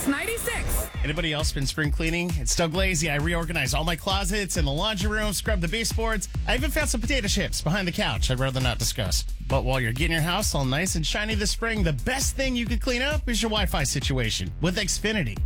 Mix 96. Anybody else been spring cleaning? It's Doug Lazy. I reorganized all my closets and the laundry room, scrubbed the baseboards. I even found some potato chips behind the couch I'd rather not discuss. But while you're getting your house all nice and shiny this spring, the best thing you could clean up is your Wi-Fi situation with Xfinity.